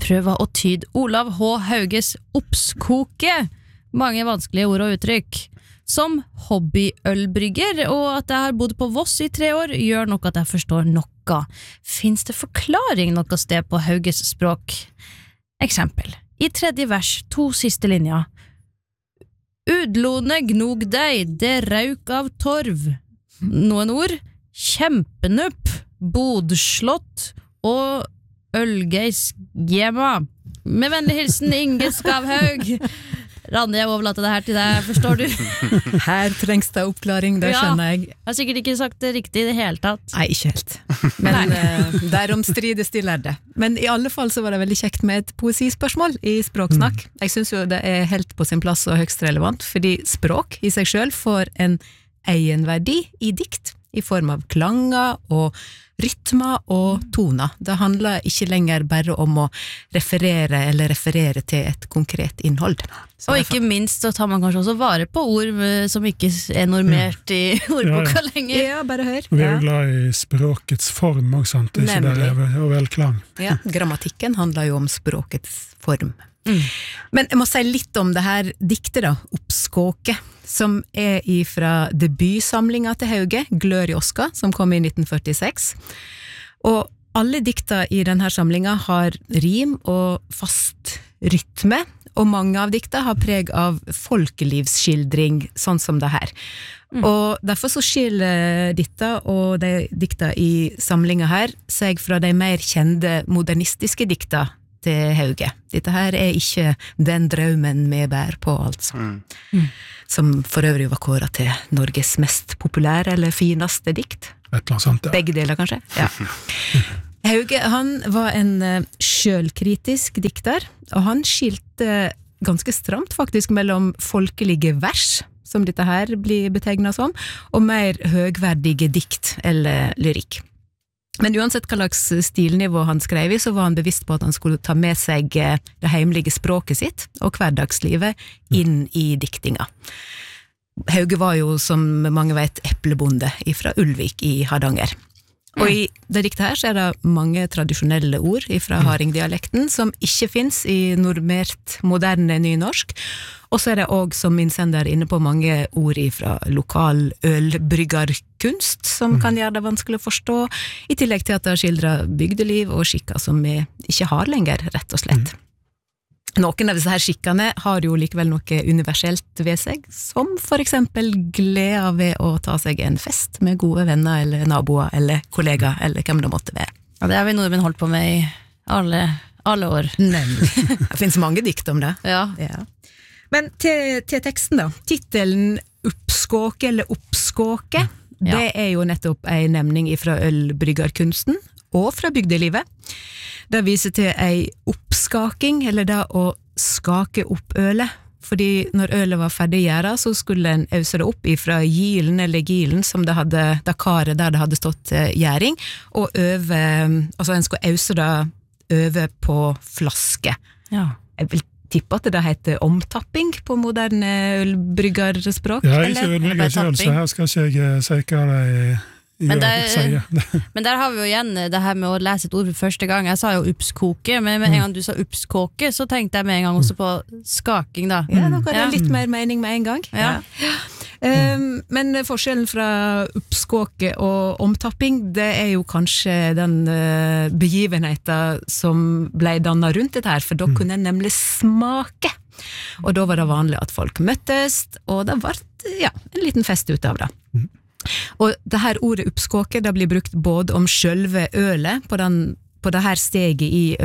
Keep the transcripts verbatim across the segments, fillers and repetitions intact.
prøve å tyde Olav H. Hauges oppskoke. Mange vanskelige ord og uttrykk. Som hobbyølbrygger, og at jeg har bodd på Voss i tre år, gjør nok at jeg forstår noe. Finns det forklaring noe sted på Hauges språk? Eksempel. I tredje vers, to siste linjer. Udlone gnog deg, det rauk av torv. Noen ord? Kjempenupp, bodslott og ølgeisgjema. Med vennlig hilsen Inge Skavhaug. Randi, jeg overlater det her til deg, forstår du? Her trengs det oppklaring, det skjønner jeg. Jeg har sikkert ikke sagt det riktig i det hele tatt. Nei, ikke helt. Men uh, derom strides de lærde. Men i alle fall så var det veldig kjekt med et poesispørsmål i Språksnakk. Jeg synes jo det er helt på sin plass og høyst relevant, fordi språk i seg selv får en egenverdi i dikt, i form av klanger og rytmer og toner. Det handler ikke lenger bare om å referere eller referere til et konkret innhold. Så og ikke minst så tar man kanskje også vare på ord som ikke er normert i ordboka ja, ja. lenger. Ja, bare hør. Vi er jo glad i språkets form også, sant? Ikke bare og vel klang. Ja, grammatikken handler jo om språkets form. Mm. Men jeg må si litt om det her diktet da, Oppskåke, som er ifra debutsamlinga til Hauge, Glør i Oska, som kom i nitten førtiseks. Og alle dikta i denne samlinga har rim og fast rytme, og mange av dikta har preg av folkelivsskildring, sånn som det her. Mm. Og derfor så skiller dikta og de dikta i samlinga her seg fra de mer kjende modernistiske dikta til Hauge. Dette her er ikke den drømmen vi bær på, altså. Mm. Mm. Som for øvrig var kåret til Norges mest populære eller fineste dikt. Et eller annet sånt, ja. Begge deler, kanskje? Ja. Hauge, han var en sjølkritisk dikter, og han skilte ganske stramt faktisk mellom folkelige vers, som dette her blir betegnet som, og mer høgverdige dikt eller lyrikk. Men uansett hva slags stilnivå han skrev i, så var han bevisst på at han skulle ta med seg det heimlige språket sitt og hverdagslivet inn i diktinga. Hauge var jo, som mange vet, eplebonde fra Ulvik i Hardanger. Og i det diktet her så er det mange tradisjonelle ord fra hardingdialekten som ikke finnes i normert moderne nynorsk, og så er det også, som innsender inne på, mange ord fra lokal ølbryggerkunst som kan gjøre det vanskelig å forstå, i tillegg til at det skildrer bygdeliv og skikker som vi ikke har lenger, rett og slett. Noen av disse her skikkene har jo likevel noe universelt ved seg, som for eksempel glede ved å ta seg en fest med gode venner eller naboer eller kollegaer eller hvem det måtte være. Ja, det har vi nordmenn holdt på med i alle, alle år. Nemlig. Det finnes mange dikt om det. Ja. Ja. Men til, til teksten da, titelen Oppskåke eller Oppskåke, ja. Det er jo nettopp en nemning fra ølbryggerkunsten og fra bygdelivet. Det viser til ei oppskaking, eller det å skake opp ølet. Fordi når ølet var ferdig gjæret, så skulle en øse det opp ifra gilen eller gilen, som det hadde, det karet der det hadde stått gjæring, og øve, altså en skulle øse det over på flaske. Ja. Jeg vil tippe at det heter omtapping på moderne ølbryggerspråk. Ja, ikke ølbrygger selv, så her skal ikke jeg si hva det er. Men der, men der har vi jo igjen det her med å lese et ord for første gang. Jeg sa jo uppskoke, men med en gang du sa uppskåke, så tenkte jeg med en gang også på skaking da. Ja, nå går det litt mer mening med en gang. Ja. Ja. Um, men forskjellen fra uppskåke og omtapping, det er jo kanskje den uh, begivenheten som ble dannet rundt dette her, for da kunne en nemlig smake. Og da var det vanlig at folk møttes, og det var ja, en liten fest ut av det. Og det her ordet oppskåke, det blir brukt både om sjølve ølet på, den, på det her steget i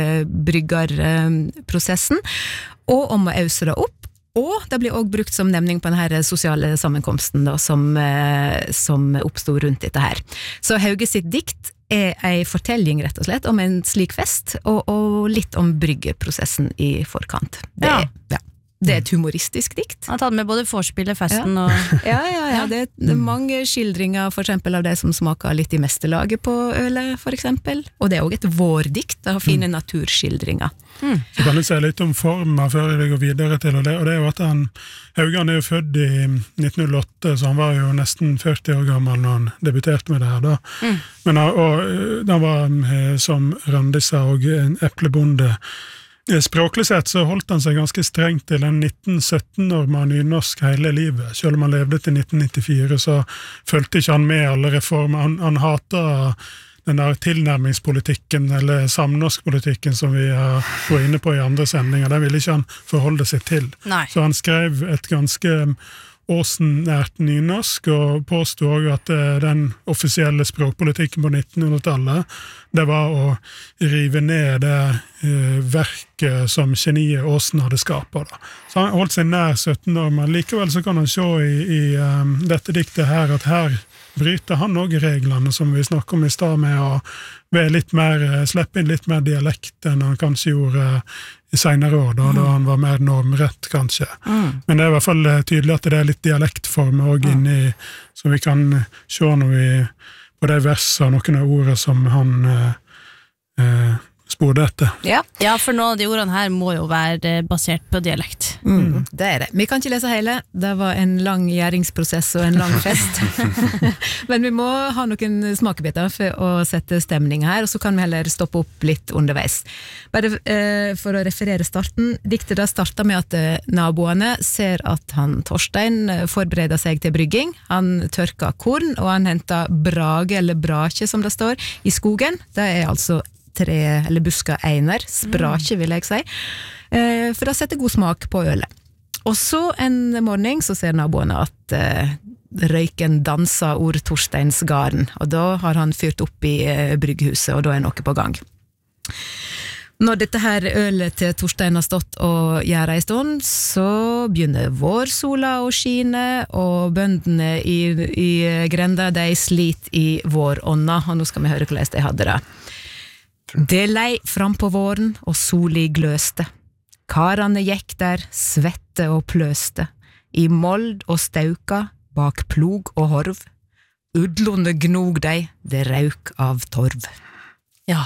ølbryggerprosessen, og om å øse det opp, og det blir også brukt som nemning på denne sosiale sammenkomsten da, som, som oppstod rundt dette her. Så Hauge sitt dikt er en fortelling rett og slett om en slik fest, og, og litt om bryggerprosessen i forkant. Det, ja. ja. Det er et humoristisk dikt. Han har tatt med både forspillet, festen og Ja, ja, ja. Det er mange skildringer for eksempel av det som smaker litt i mestelaget på ølet, for eksempel. Og det er også et vårdikt, det har fine naturskildringer. Mm. Så kan jeg si litt om formen før jeg går videre til, og det, og det er jo at han, Hauge han er jo født i nitten null åtte, så han var jo nesten førti år gammel når han debuterte med det her da. Mm. Men han, og, han var som Randi sa, og en eplebonde. Språklig sett så holdt han seg ganske strengt til en nitten sytten-norm nynorsk hele livet. Selv om han levde til nitten nittifire, så følte ikke han med alle reformer. Han, han hatet den der tilnærmingspolitikken, eller samnorskpolitikken som vi har vært inne på i andre sendinger. Den ville ikke han forholde seg til. Nei. Så han skrev et ganske åsen-nært nynorsk, og påstod også at den offisielle språkpolitikken på nittenhundretallet, det var å rive ned det eh, verket som geniet Åsen hadde skapet. Da. Så han holdt seg nær sytten-norm, men likevel så kan han se i, i um, dette diktet her, at her bryter han også reglene som vi snakker om i stad, med å være litt mer, slippe inn litt mer dialekt enn han kanskje gjorde i senere år, da, mm. da han var mer normrett, kanskje. Mm. Men det er i hvert fall tydelig at det er litt dialektformer også mm. inni, som vi kan se når vi, på de versene, noen av ordene som han eh, eh, sporde etter. Ja. ja, for noen av de ordene her må jo være basert på dialekt. Mm, det er det. Vi kan ikke lese hele, det var en lang gjæringsprosess og en lang fest. Men vi må ha noen smakebiter for å sette stemning her, og så kan vi heller stoppe opp litt underveis. Bare eh, for å referere starten, diktet da startet med at eh, naboene ser at han Torstein forbereder seg til brygging. Han tørker korn, og han henter brage eller brake, som det står, i skogen. Det er altså tre eller busker einer, sprake vil jeg si, eh, for å sette god smak på ølet. Og så en morgen så ser naboene at eh, røyken danser ord Torsteins garden, og da har han fyrt opp i eh, brygghuset, og da er noe på gang. Når dette her ølet til Torstein har stått og gjør en stund, så begynner vårsola å skine, og bøndene i, i grenda, de sliter i vårånda, og nå skal vi høre hvordan de hadde det. Det lei fram på våren, og soli gløste. Karane gikk der, svette og pløste, i mold og stauka, bak plog og horv. Udlone gnog dei, det rauk av torv. Ja.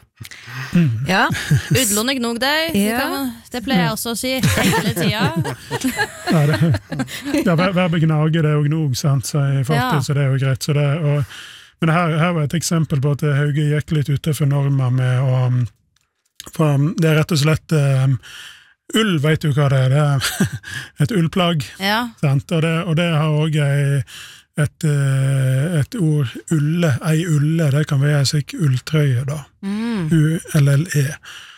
Mm. Ja. Udlone gnog dei, det, ja. kan, det pleier jeg også å si hele tida. Ja, det, ja, verbet gnage, det er jo gnog, sant, så i fartet, ja. Så det er jo greit, så det og men her, her var et eksempel på at Hauge gikk litt utenfor norma med å, for det er rett og slett um, ull, vet du hva det er, det er et ullplagg, ja. Sant? Og, det, og det har også et, et ord, ulle, ei ulle, det kan være slik ulltrøye da, mm. U L L E.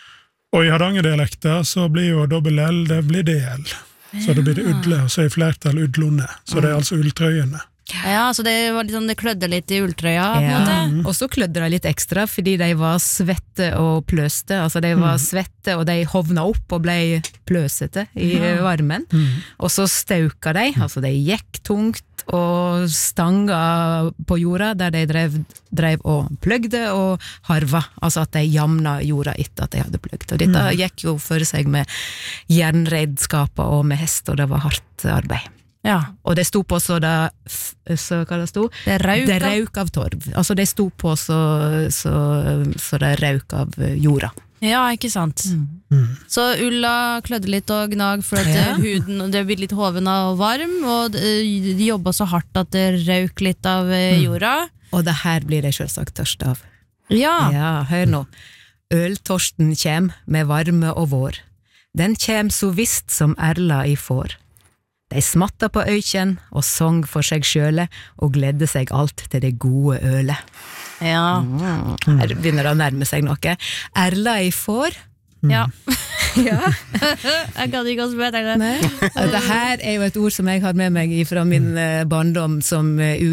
Og i hardangerdialekter så blir jo dobbel L, det blir D L, så det blir det udle, og så i flertall udlone, så det er altså ulltrøyene. Ja, så det var litt sånn, det klødde litt i ulltrøya på en ja. måte. Og så klødde det litt ekstra fordi de var svette og pløste, altså de var mm. svette og de hovna opp og ble pløsete i ja. varmen, mm. og så stauka de, altså de gikk tungt og stanga på jorda der de drev, drev og pløgde og harva, altså at de jamna jorda etter at de hadde pløgd, og dette mm. gikk jo for seg med jernredskaper og med hest, og det var hardt arbeid. Ja. Og det sto på så det, så hva det sto? Det rauk, det rauk av torv. Altså det sto på så, så, så det rauk av jorda. Ja, ikke sant. Mm. Mm. Så ulla klødde litt og gnag for at ja. huden, det ble litt hovna og varm, og de jobbet så hardt at det rauk litt av jorda. Mm. Og det her blir det selvsagt tørst av. Ja. Ja, hør nå. Øltorsten kjem med varme og vår. Den kjem så visst som erla i får. De smatta på øykjen og sång for seg sjøle og gledde seg alt til det gode ølet. Ja. Mm. Her begynner det å nærme seg noe. Erla i får. Mm. Ja. Ja. Jeg kan ikke også bedre det. Dette her er jo et ord som jeg har med meg fra min barndom som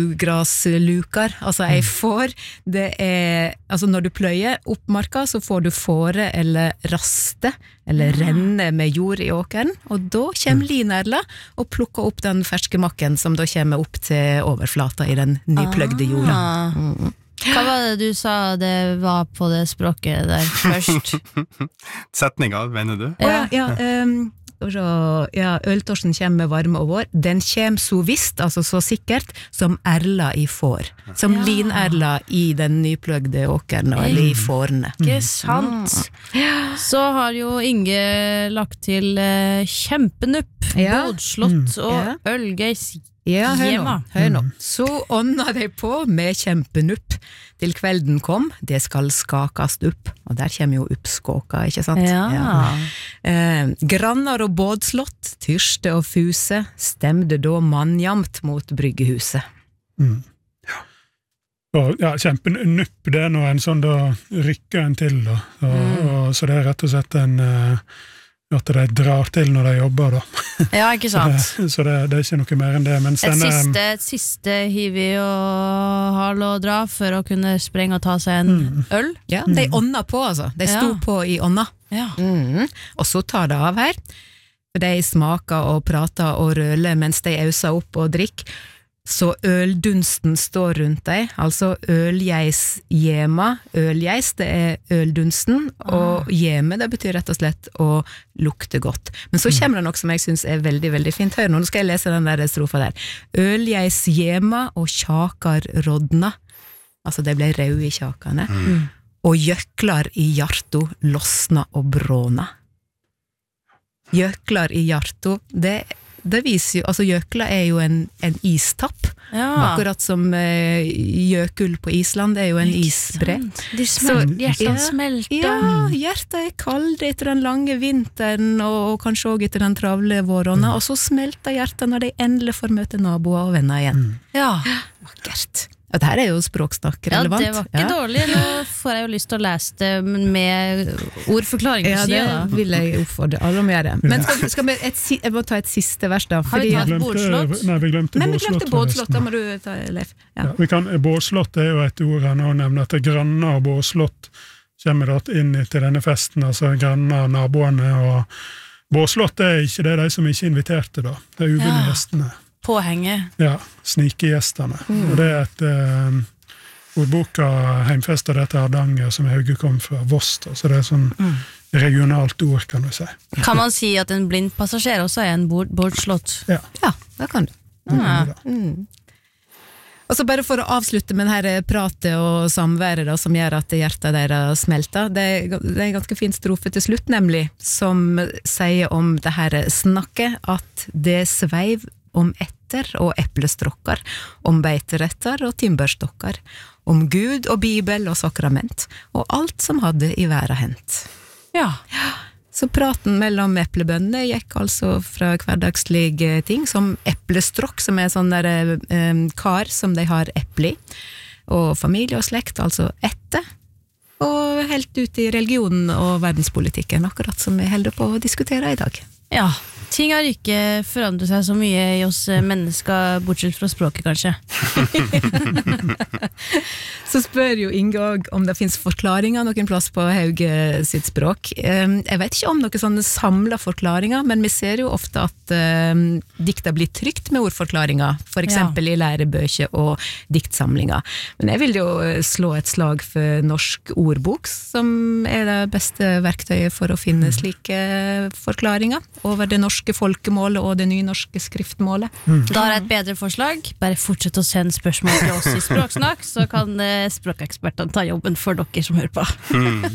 ugraslukar. Altså ei får, det er, altså når du pløyer opp marka, så får du fåre eller raste, eller renne med jord i åkeren, og da kommer linerla og plukker opp den ferske makken som da kommer opp til overflata i den nypløgde jorda. Mm. Hva var det du sa det var på det språket der først? Setninga, mener du? Ja, ja um, Skal vi se, ja, øltorsen kommer med varme og vår. Den kommer så visst, altså så sikkert, som erla i får. Som Ja. linerla i den nypløgde åkeren, eller i fårene. Ikke sant? Så har jo Inge lagt til eh, kjempenupp, Ja. bådslott og Ja. ølgeis. Ja, hør nå, Jema. hør nå. Så ånda de på med kjempenupp. Til kvelden kom, det skal skakast upp. Og der kommer jo uppskåka, ikke sant? Ja. Eh, grannar og bådslott, tyrste og fuse, stemde da mannjamt mot bryggehuset. Mm. Og, ja, kjempenupp, det er nå en sånn, da rykker en til, da. Og, Mm. og, så det er rett og slett en eh, at de drar til når de jobber, da. Ja, ikke Så, sant? det, så det, det er ikke noe mer enn det. Mens Et denne, siste, et siste hiv i og hal og dra for å kunne sprenge og ta seg en øl. Ja, de ånda på, altså. De sto Ja. på i ånda. Ja. Mm. Og så tar det av her. For de smaker og prater og røler mens de auser opp og drikker. Så øldunsten står rundt deg, altså ølgeis jema. Ølgeis, det er øldunsten, og jeme, det betyr rett og slett å lukte godt. Men så kommer det noe som jeg synes er veldig, veldig fint. Hør nå, nå skal jeg lese den der strofa der. Ølgeis jema og kjakar rodna. Altså, de ble røde i kjakane. Mm. Og gjøklar i hjarto losna og bråna. Gjøklar i hjarto, det det viser jo, altså gjøkla er jo en, en istapp, Ja. akkurat som eh, gjøkul på Island er jo en isbre. De smel- Så- hjertene Ja. smelter. Ja, hjertet er kaldt etter den lange vinteren, og, og kanskje også etter den travle våronna, og så smelter hjertet når de endelig får møte naboer og venner igjen. Ja. Vakkert. Ja, det her er jo språksnakk Ja, relevant. det var ikke dårlig. Nå får jeg jo lyst til å lese det med ordforklaring på Ja, det siden, da. vil jeg oppfordre alle om å gjøre. Men skal, vi- skal vi et, si- jeg må ta et siste vers da. Har vi Fordi, tatt vi bådslott? glemte, nei, vi glemte nei, vi bådslott. glemte bådslott, da må du ta, Leif. Ja. Ja, vi kan, bådslott er jo et ord her nå, nemlig at granner og bådslott kommer da inn til denne festen, altså granner og naboene, og bådslott er ikke det de som ikke inviterte da, det er ubundne Ja. gjestene. Påhenget. Ja, snikegjestene. Og det er et eh, ordboka heimfester dette Hardanger, som Hauge kom fra Voss, da, så det er sånn regionalt ord, kan du si. Kan man si at en blind passasjer også er en bord, bådslott? Ja, ja, det kan du. det Ja. er det. Mm. Og så bare for å avslutte med denne pratet og samværet da, som gjør at hjertet deres smelter, det er, det er en ganske fin strofe til slutt, nemlig, som sier om det her snakket, at det sveiv om etter og eplestrokkar, om beiteretter og timberstokkar, om Gud og Bibel og sakrament, og alt som hadde i verden hent. Ja. Så praten mellom eplebøndene gikk altså fra hverdagslige ting, som eplestrokk, som er sånn der eh, kar som de har eple i, og familie og slekt, altså etter, og helt ut i religionen og verdenspolitikken, akkurat som vi holder på å diskutere i dag. Ja. Ting har ikke forandret seg så mye i oss mennesker, bortsett fra språket, kanskje. Så spør jo Inge også om det finnes forklaringer noen plass på Hauge sitt språk. Eh, Jeg vet ikke om noen sånne samla forklaringer, men vi ser jo ofte at eh, dikta blir trykt med ordforklaringer, for eksempel i lærebøker og diktsamlinger. Men jeg vil jo slå et slag for Norsk ordbok, som er det beste verktøyet for å finne slike forklaringer over det norske folkemålet og det nynorske skriftmålet. Da har jeg et bedre forslag. Bare fortsett å sende spørsmål til oss i Språksnakk, så kan eh, språkekspertene ta jobben for dere som hører på.